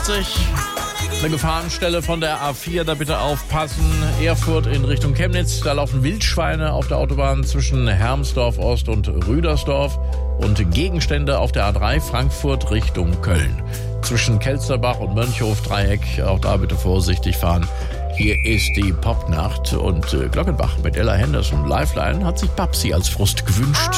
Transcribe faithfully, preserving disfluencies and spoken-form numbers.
fünfzig. Eine Gefahrenstelle von der A vier, da bitte aufpassen. Erfurt in Richtung Chemnitz, da laufen Wildschweine auf der Autobahn zwischen Hermsdorf Ost und Rüdersdorf. Und Gegenstände auf der A drei Frankfurt Richtung Köln. Zwischen Kelsterbach und Mönchhof-Dreieck, auch da bitte vorsichtig fahren. Hier ist die Popnacht und äh, Glockenbach mit Ella Henderson. Lifeline hat sich Babsi als Frust gewünscht.